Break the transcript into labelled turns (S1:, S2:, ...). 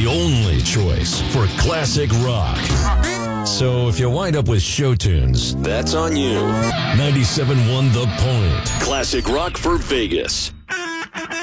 S1: only choice for classic rock. So if you wind up with show tunes, that's on you. 97.1 The Point. Classic rock for Vegas.